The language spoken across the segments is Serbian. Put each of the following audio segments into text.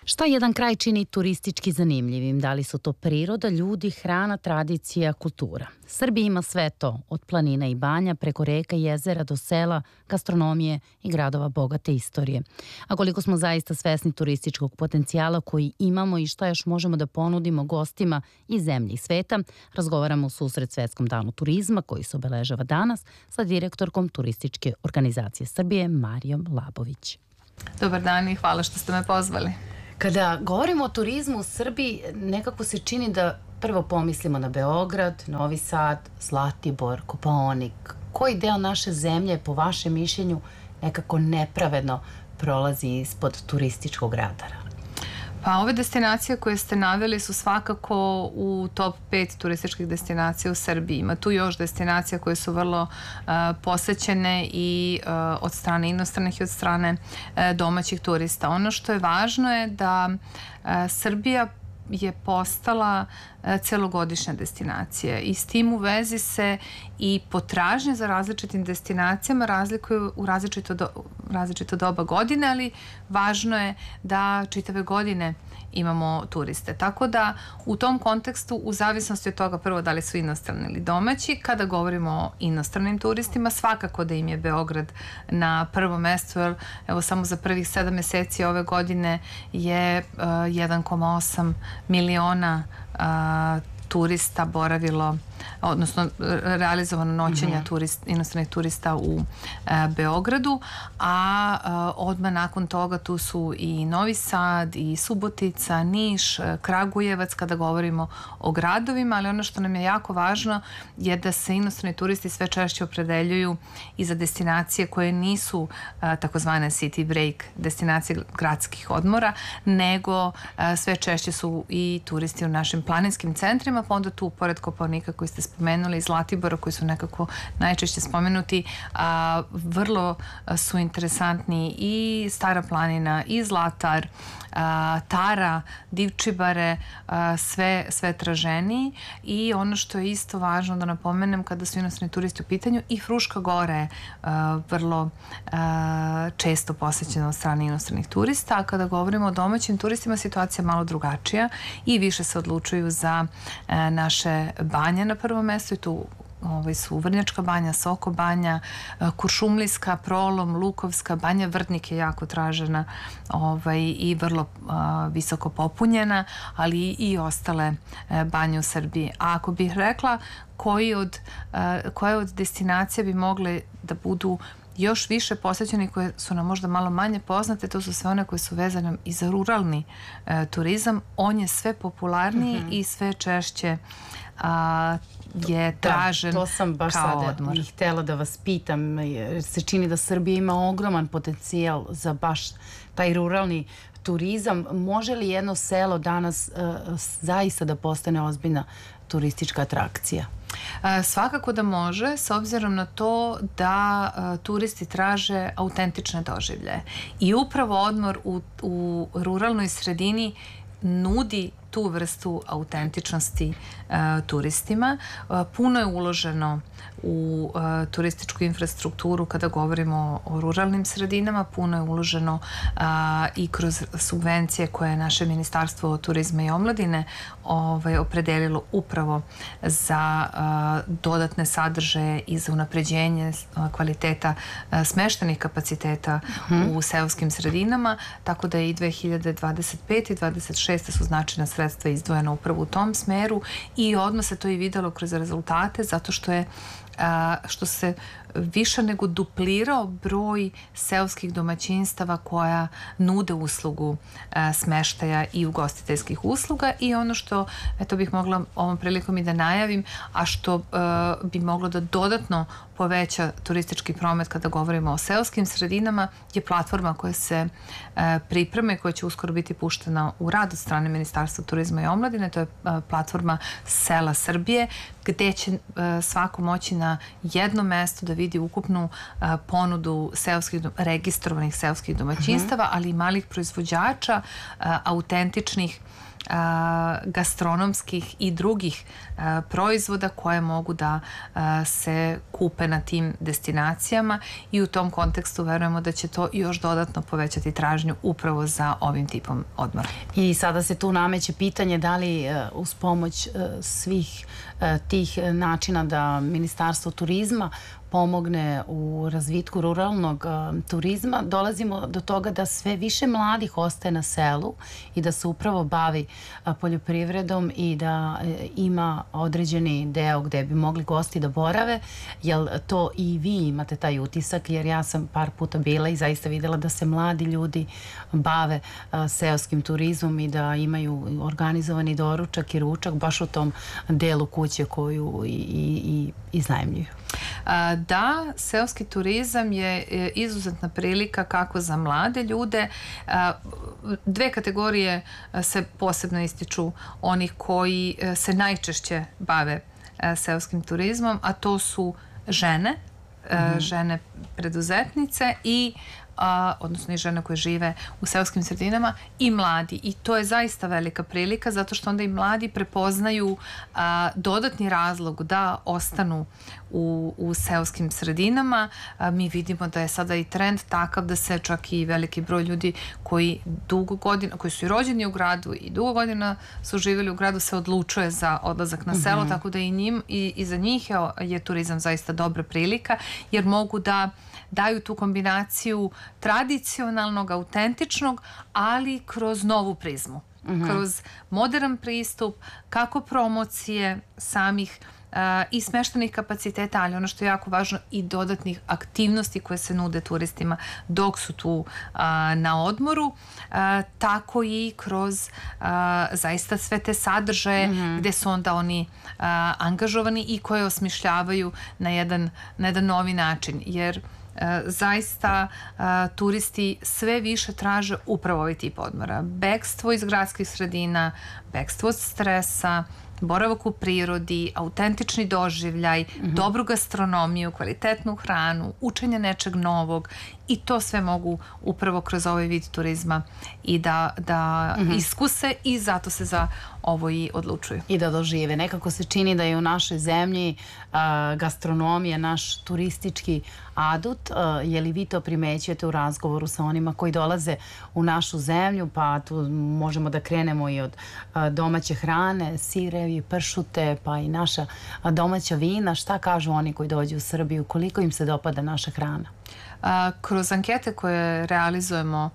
Šta jedan kraj čini turistički zanimljivim? Da li su to priroda, ljudi, hrana, tradicija, kultura? Srbija ima sve to, od planina i banja, preko reka i jezera do sela, gastronomije i gradova bogate istorije. A koliko smo zaista svesni turističkog potencijala koji imamo i šta još možemo da ponudimo gostima iz zemlje i sveta, razgovaramo u susret Svetskom danu turizma koji se obeležava danas sa direktorkom Turističke organizacije Srbije Marijom Labović. Dobar dan i hvala što ste me pozvali. Kada govorimo o turizmu u Srbiji, nekako se čini da prvo pomislimo na Beograd, Novi Sad, Zlatibor, Kopaonik. Koji deo naše zemlje, po vašem mišljenju, nekako nepravedno prolazi ispod turističkog radara? Pa ove destinacije koje ste naveli su svakako u top 5 turističkih destinacija u Srbiji. Ima tu još destinacija koje su vrlo posećene i od strane inostranih i od strane domaćih turista. Ono što je važno je da Srbija je postala celogodišnja destinacija i s tim u vezi se i potražnje za različitim destinacijama razlikuju u različito doba godine, ali važno je da čitave godine imamo turiste. Tako da u tom kontekstu, u zavisnosti od toga prvo da li su inostrani ili domaći, kada govorimo o inostranim turistima, svakako da im je Beograd na prvom mestu, jer evo samo za prvih 7 meseci ove godine je 1,8 miliona turista boravilo, odnosno realizovano noćenja inostranih turista u Beogradu, a odmah nakon toga tu su i Novi Sad, i Subotica, Niš, Kragujevac, kada govorimo o gradovima, ali ono što nam je jako važno je da se inostrani turisti sve češće opredeljuju i za destinacije koje nisu takozvane city break, destinacije gradskih odmora, nego sve češće su i turisti u našim planinskim centrima, pa onda tu pored Kopaonika koji ste spomenuli i Zlatibora koji su nekako najčešće spomenuti, vrlo su interesantni i Stara planina i Zlatar, Tara, Divčibare, sve traženiji. I ono što je isto važno da napomenem kada su inostrani turisti u pitanju, i Fruška Gora je vrlo često posećena od strane inostranih turista, a kada govorimo o domaćim turistima situacija je malo drugačija i više se odlučuju za naše banje na prvom mestu i tu su Vrnjačka banja, Soko banja, Kuršumlijska, Prolom, Lukovska, Banja Vrtnik je jako tražena i vrlo visoko popunjena, ali i ostale banje u Srbiji. A ako bih rekla koje od destinacija bi mogle da budu još više posećeni, koje su nam možda malo manje poznate, to su sve one koje su vezane i za ruralni turizam. On je sve popularniji i sve češće je tražen kao odmor. To sam baš sada i htjela da vas pitam, jer se čini da Srbija ima ogroman potencijal za baš taj ruralni turizam. Može li jedno selo danas zaista da postane ozbiljna turistička atrakcija? Svakako da može, s obzirom na to da turisti traže autentične doživljaje. I upravo odmor u ruralnoj sredini nudi tu vrstu autentičnosti turistima. Puno je uloženo u turističku infrastrukturu kada govorimo o ruralnim sredinama, puno je uloženo i kroz subvencije koje je naše Ministarstvo turizma i omladine opredelilo upravo za dodatne sadržaje i za unapređenje kvaliteta smeštenih kapaciteta u seoskim sredinama, tako da i 2025 i 2026 su značajna sredstva izdvojena upravo u tom smeru i odmah se to i videlo kroz rezultate, zato što se više nego duplirao broj seoskih domaćinstava koja nude uslugu smeštaja i ugostiteljskih usluga. I ono što, eto bih mogla ovom prilikom i da najavim, a što bi moglo da dodatno poveća turistički promet kada govorimo o seoskim sredinama, je platforma koja se priprema i koja će uskoro biti puštena u rad od strane Ministarstva turizma i omladine. To je platforma Sela Srbije, gde će svako moći na jednom mestu da vidi ukupnu ponudu registrovanih seoskih domaćinstava, ali i malih proizvođača autentičnih gastronomskih i drugih proizvoda koje mogu da se kupe na tim destinacijama i u tom kontekstu verujemo da će to još dodatno povećati tražnju upravo za ovim tipom odmora. I sada se tu nameće pitanje da li uz pomoć svih tih načina da Ministarstvo turizma pomogne u razvitku ruralnog turizma, dolazimo do toga da sve više mladih ostaje na selu i da se upravo bavi poljoprivredom i da ima određeni deo gde bi mogli gosti da borave. Jel to i vi imate taj utisak? Jer ja sam par puta bila i zaista videla da se mladi ljudi bave seoskim turizmom i da imaju organizovani doručak i ručak baš u tom delu kuće koju i iznajmljuju. Da, seoski turizam je izuzetna prilika kako za mlade ljude. Dve kategorije se posebno ističu, onih koji se najčešće bave seoskim turizmom, a to su žene, žene preduzetnice i odnosno i žene koje žive u seoskim sredinama i mladi. I to je zaista velika prilika zato što onda i mladi prepoznaju dodatni razlog da ostanu u seoskim sredinama. Mi vidimo da je sada i trend takav da se čak i veliki broj ljudi koji dugo godina, koji su i rođeni u gradu i dugo godina su živjeli u gradu se odlučuje za odlazak na selo, tako da i za njih je turizam zaista dobra prilika jer mogu da daju tu kombinaciju tradicionalnog, autentičnog, ali kroz novu prizmu. Kroz modern pristup, kako promocije samih i smeštenih kapaciteta, ali ono što je jako važno i dodatnih aktivnosti koje se nude turistima dok su tu na odmoru, tako i kroz zaista sve te sadržaje gde su onda oni angažovani i koje osmišljavaju na jedan novi način, jer zaista turisti sve više traže upravo ovaj tip odmora. Bekstvo iz gradskih sredina, bekstvo od stresa, boravak u prirodi, autentični doživljaj, dobru gastronomiju, kvalitetnu hranu, učenje nečeg novog i to sve mogu upravo kroz ovaj vid turizma i da iskuse i zato se za ovo i odlučuju. I da dožive. Nekako se čini da je u našoj zemlji gastronomija naš turistički adut. Je li vi to primećujete u razgovoru sa onima koji dolaze u našu zemlju? Pa tu možemo da krenemo i od domaće hrane, sirevi, pršute, pa i naša domaća vina. Šta kažu oni koji dođu u Srbiju? Koliko im se dopada naša hrana? Kroz ankete koje realizujemo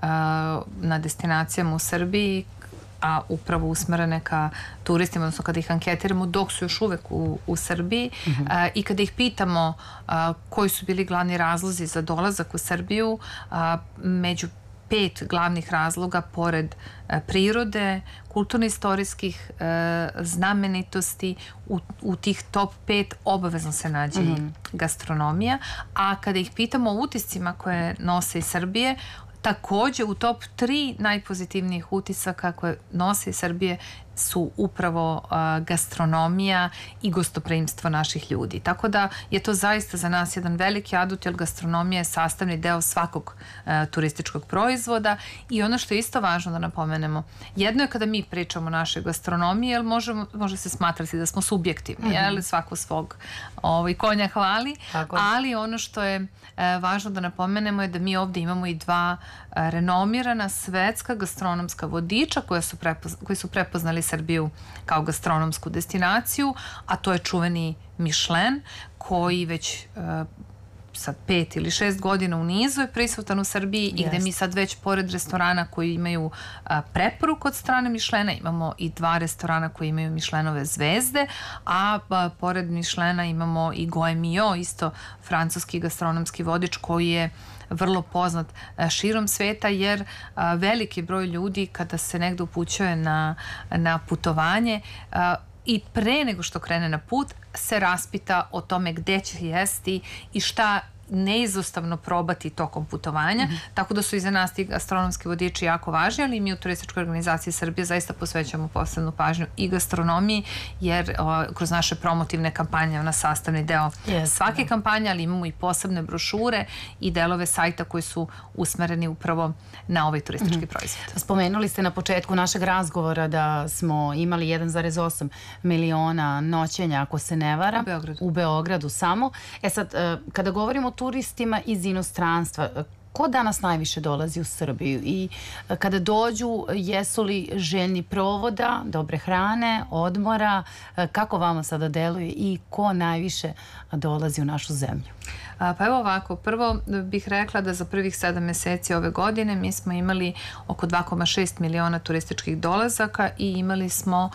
na destinacijama u Srbiji, a upravo usmerene ka turistima, odnosno kada ih anketiramo dok su još uvek u Srbiji i kada ih pitamo koji su bili glavni razlozi za dolazak u Srbiju, među 5 glavnih razloga, pored prirode, kulturno-istorijskih znamenitosti, u tih top 5 obavezno se nađe i gastronomija, a kada ih pitamo o utiscima koje nose iz Srbije, takođe u top 3 najpozitivnijih utisaka koje nose iz Srbije su upravo gastronomija i gostoprimstvo naših ljudi. Tako da je to zaista za nas jedan veliki adut, jer gastronomija je sastavni deo svakog turističkog proizvoda i ono što je isto važno da napomenemo, jedno je kada mi pričamo o našoj gastronomiji, jer može se smatrati da smo subjektivni, jer svako svog konja hvali, ali ono što je važno da napomenemo je da mi ovde imamo i 2 renomirana svetska gastronomska vodiča koji su prepoznali Srbiju kao gastronomsku destinaciju, a to je čuveni Michelin, koji već sad 5 ili 6 godina u nizu je prisutan u Srbiji i gde mi sad već pored restorana koji imaju preporuku od strane Michelina, imamo i 2 restorana koji imaju Michelinove zvezde, a pored Michelina imamo i Goemio, isto francuski gastronomski vodič koji je vrlo poznat širom sveta, jer veliki broj ljudi kada se negde upućuje na putovanje i pre nego što krene na put se raspita o tome gde će jesti i šta neizostavno probati tokom putovanja, tako da su i za nas ti gastronomski vodiči jako važni, ali mi u Turističkoj organizaciji Srbije zaista posvećamo posebnu pažnju i gastronomiji, jer kroz naše promotivne kampanje ona sastavni deo svake kampanje, ali imamo i posebne brošure i delove sajta koji su usmereni upravo na ovaj turistički proizvod. Spomenuli ste na početku našeg razgovora da smo imali 1,8 miliona noćenja, ako se ne varam, u Beogradu samo. Sad, kada govorimo o turistima iz inostranstva, ko danas najviše dolazi u Srbiju i kada dođu, jesu li željni provoda, dobre hrane, odmora, kako vama sada deluje i ko najviše dolazi u našu zemlju? Pa evo ovako, prvo bih rekla da za prvih 7 meseci ove godine mi smo imali oko 2,6 miliona turističkih dolazaka i imali smo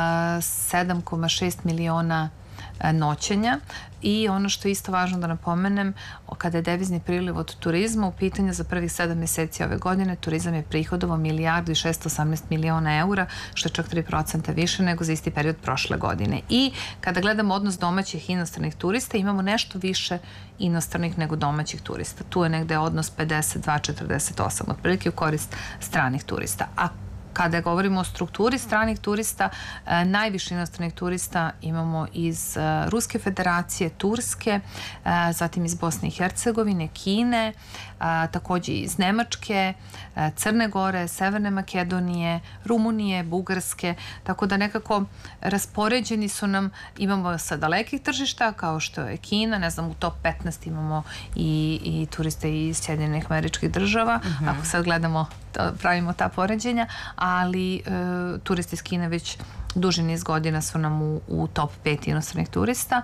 7,6 miliona noćenja. I ono što je isto važno da napomenem, kada je devizni priliv od turizma u pitanju za prvih 7 meseci ove godine, turizam je prihodovao 1,618 miliona eura, što je čak 3% više nego za isti period prošle godine. I kada gledamo odnos domaćih i inostranih turista, imamo nešto više inostranih nego domaćih turista. Tu je negde odnos 52-48, otprilike u korist stranih turista. A kada govorimo o strukturi stranih turista, najviše inostranih turista imamo iz Ruske federacije, Turske, zatim iz Bosne i Hercegovine, Kine, takođe iz Nemačke, Crne Gore, Severne Makedonije, Rumunije, Bugarske, tako da nekako raspoređeni su nam, imamo sa dalekih tržišta kao što je Kina, ne znam, u top 15 imamo i turiste iz Sjedinjenih Američkih Država, ako sad gledamo, pravimo ta poređenja, ali turisti iz Kine već duži niz godina su nam u top 5 inostranih turista,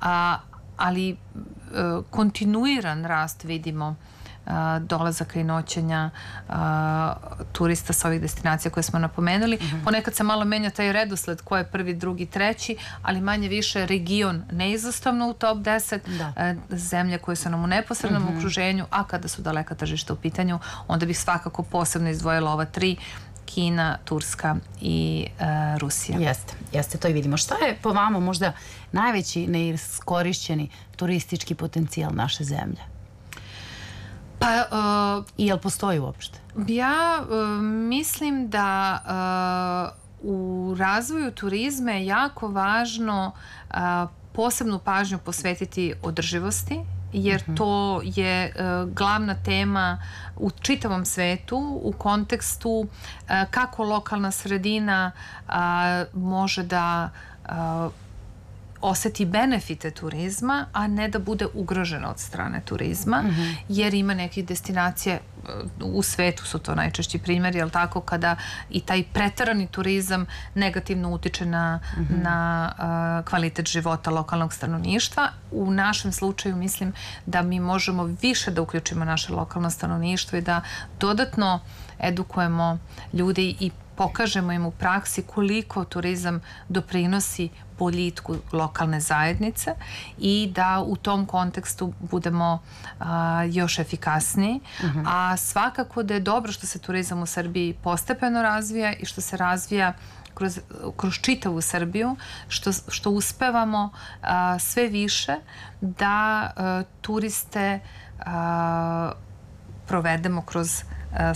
ali kontinuiran rast vidimo dolazaka i noćenja turista sa ovih destinacija koje smo napomenuli. Ponekad se malo menja taj redosled ko je prvi, drugi, treći, ali manje više region neizostavno u top 10, zemlje koje su nam u neposrednom okruženju, a kada su daleka tržišta u pitanju, onda bih svakako posebno izdvojila ova 3: Kina, Turska i Rusija. Jeste, to i vidimo. Šta je po vama možda najveći neiskorišćeni turistički potencijal naše zemlje? I jel postoji uopšte? Ja mislim da u razvoju turizma je jako važno posebnu pažnju posvetiti održivosti, jer to je glavna tema u čitavom svetu u kontekstu kako lokalna sredina može da oseti benefite turizma, a ne da bude ugrožena od strane turizma, jer ima nekih destinacija u svetu, su to najčešći primjeri, jel tako, kada i taj preterani turizam negativno utiče na kvalitet života lokalnog stanovništva. U našem slučaju mislim da mi možemo više da uključimo naše lokalno stanovništvo i da dodatno edukujemo ljude i pokažemo im u praksi koliko turizam doprinosi boljitku lokalne zajednice i da u tom kontekstu budemo još efikasniji. A svakako da je dobro što se turizam u Srbiji postepeno razvija i što se razvija kroz čitavu Srbiju, što uspevamo sve više da turiste provedemo kroz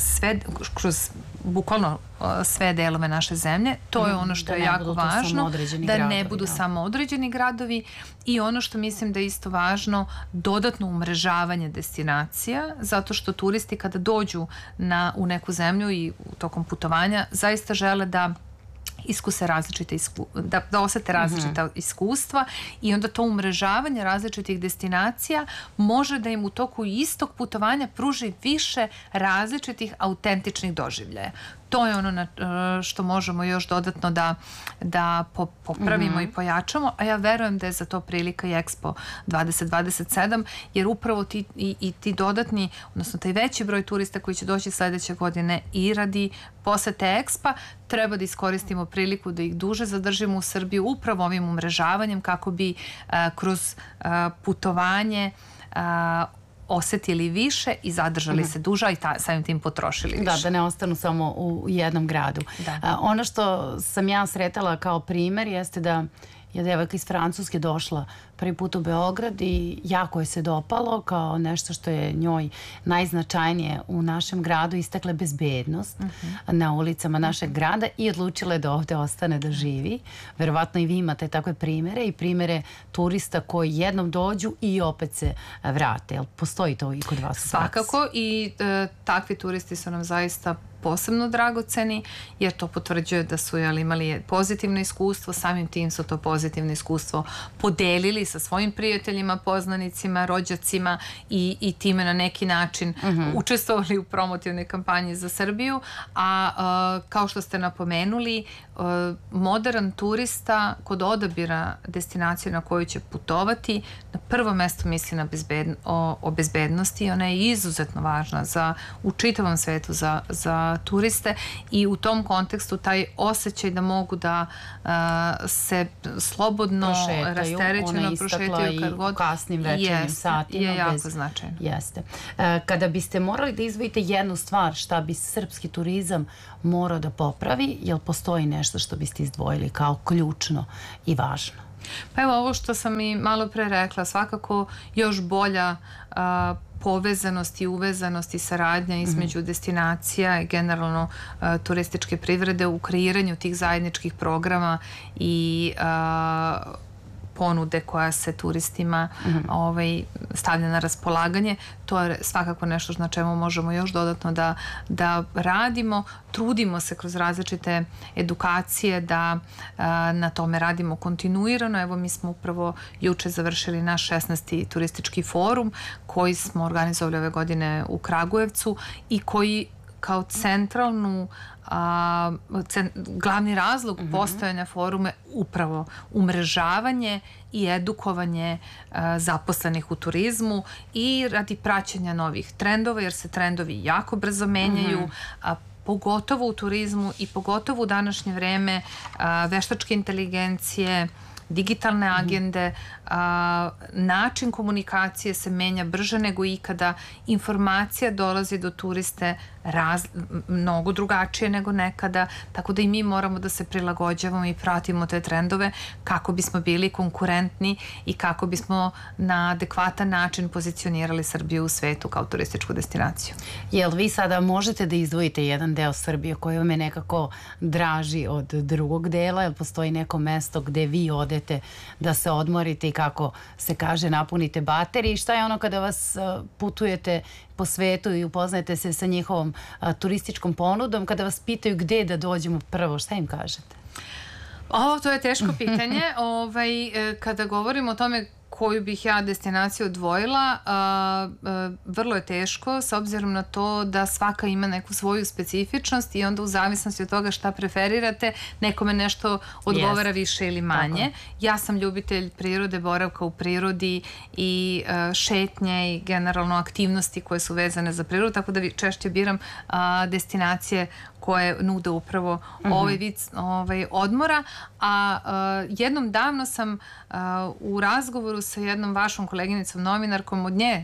bukvalno sve delove naše zemlje. To je ono što je jako važno, da ne budu samo određeni gradovi, i ono što mislim da je isto važno, dodatno umrežavanje destinacija, zato što turisti kada dođu u neku zemlju i tokom putovanja zaista žele da iskuse različite da osete različita iskustva, i onda to umrežavanje različitih destinacija može da im u toku istog putovanja pruži više različitih autentičnih doživljaja. To je ono što možemo još dodatno da popravimo i pojačamo, a ja verujem da je za to prilika i Expo 2027, jer upravo ti dodatni, odnosno taj veći broj turista koji će doći sledeće godine i radi posete Expa, treba da iskoristimo priliku da ih duže zadržimo u Srbiji upravo ovim umrežavanjem, kako bi kroz putovanje osetili više i zadržali se duže, i samim tim potrošili više. Da ne ostanu samo u jednom gradu. Ono što sam ja sretala kao primer jeste da je devojka iz Francuske došla prvi put u Beograd i jako je se dopalo kao nešto što je njoj najznačajnije u našem gradu, istakle bezbednost na ulicama našeg grada i odlučila je da ovde ostane da živi. Verovatno i vi imate takve primere i primere turista koji jednom dođu i opet se vrate. Jel postoji to i kod vas? Svakako i takvi turisti su nam zaista posebno dragoceni, jer to potvrđuje da su imali pozitivno iskustvo, samim tim su to pozitivno iskustvo podelili sa svojim prijateljima, poznanicima, rođacima i time na neki način učestvovali u promotivnoj kampanji za Srbiju, a kao što ste napomenuli, modern turista kod odabira destinacije na koju će putovati, na prvo mesto misli o bezbednosti. Ona je izuzetno važna u čitavom svetu za turiste i u tom kontekstu taj osjećaj da mogu da se slobodno rasterećeno prošetaju kad god, u kasnim večernjim satima je jako značajno. Jeste. Kada biste morali da izdvojite jednu stvar šta bi srpski turizam morao da popravi, jel postoji nešto što biste izdvojili kao ključno i važno? Pa evo ovo što sam i malo pre rekla, svakako još bolja povezanost i uvezanost i saradnja između destinacija i generalno turističke privrede u kreiranju tih zajedničkih programa i ponude koja se turistima stavlja na raspolaganje. To je svakako nešto na čemu možemo još dodatno da radimo. Trudimo se kroz različite edukacije da na tome radimo kontinuirano. Evo, mi smo upravo juče završili naš 16. turistički forum koji smo organizovali ove godine u Kragujevcu i koji kao glavni razlog postojanja foruma je upravo umrežavanje i edukovanje zaposlenih u turizmu i radi praćenja novih trendova, jer se trendovi jako brzo menjaju, pogotovo u turizmu i pogotovo u današnje vreme veštačke inteligencije, digitalne agende, način komunikacije se menja brže nego ikada, informacija dolazi do turiste mnogo drugačije nego nekada, tako da i mi moramo da se prilagođavamo i pratimo te trendove kako bismo bili konkurentni i kako bismo na adekvatan način pozicionirali Srbiju u svetu kao turističku destinaciju. Jel vi sada možete da izdvojite jedan deo Srbije koji vam je nekako draži od drugog dela? Jel postoji neko mesto gde vi odete da se odmorite i kako se kaže napunite baterije? I šta je ono kada vas putujete po svetu i upoznajete se sa njihovom turističkom ponudom, kada vas pitaju gde da dođemo prvo, šta im kažete? To je teško pitanje. Kada govorimo o tome koju bih ja destinaciju odvojila, vrlo je teško s obzirom na to da svaka ima neku svoju specifičnost i onda u zavisnosti od toga šta preferirate, nekome nešto odgovara više ili manje. Ja sam ljubitelj prirode, boravka u prirodi i šetnje i generalno aktivnosti koje su vezane za prirodu, tako da češće biram destinacije koje nude upravo ovaj vid odmora. A jednom davno sam u razgovoru sa jednom vašom koleginicom novinarkom od nje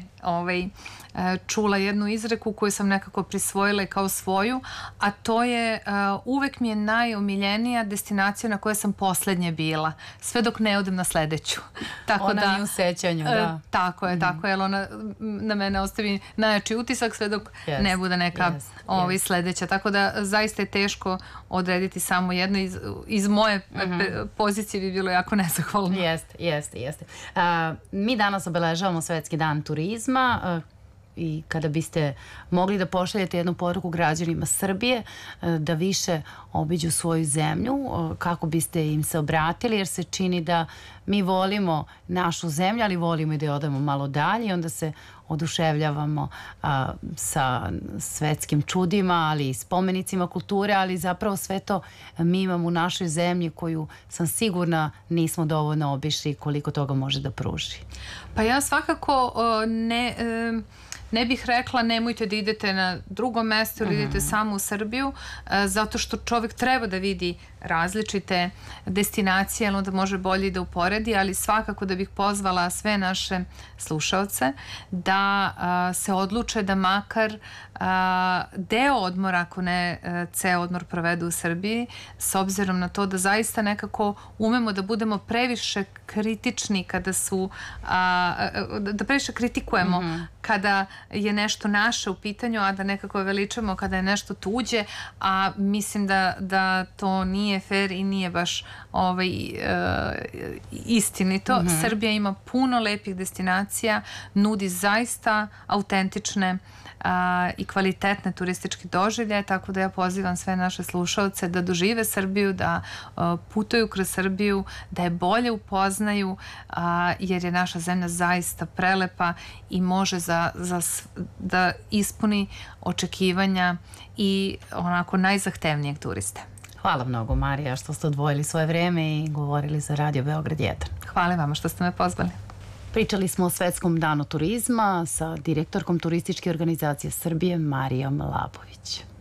čula jednu izreku koju sam nekako prisvojila kao svoju, a to je uvek mi je najomiljenija destinacija na kojoj sam poslednje bila, sve dok ne odem na sledeću. Ona mi u sećanju, da. Tako je, jer ona na mene ostavi najjači utisak sve dok ne bude neka sledeća. Tako da zaista je teško odrediti samo jedno. Iz moje pozicije bi bilo jako nezahvalno. Jeste. Mi danas obeležavamo Svetski dan turizma i kada biste mogli da pošaljete jednu poruku građanima Srbije da više obiđu svoju zemlju, kako biste im se obratili, jer se čini da mi volimo našu zemlju, ali volimo i da je odemo malo dalje i onda se oduševljavamo sa svetskim čudima, ali i spomenicima kulture, ali zapravo sve to mi imamo u našoj zemlji koju sam sigurna nismo dovoljno obišli koliko toga može da pruži. Pa ja svakako ne bih rekla nemojte da idete na drugo mesto ili idete samo u Srbiju, zato što čovjek treba da vidi različite destinacije, ali onda može bolje da uporedi, ali svakako da bih pozvala sve naše slušaoce da da se odluče da makar deo odmora, ako ne ceo odmor, provedu u Srbiji, s obzirom na to da zaista nekako umemo da budemo previše kritični kada su, da previše kritikujemo kada je nešto naše u pitanju, a da nekako veličamo kada je nešto tuđe, a mislim da to nije fair i nije baš istinito. Srbija ima puno lepih destinacija, nudi zaista autentične i kvalitetne turističke doživljaje, tako da ja pozivam sve naše slušaoce da dožive Srbiju, da putuju kroz Srbiju, da je bolje upoznaju, jer je naša zemlja zaista prelepa i može da ispuni očekivanja i onako najzahtevnijeg turiste. Hvala mnogo, Marija, što ste odvojili svoje vreme i govorili za Radio Beograd 1. Hvala vama što ste me pozvali. Pričali smo o Svetskom danu turizma sa direktorkom Turističke organizacije Srbije Marijom Labović.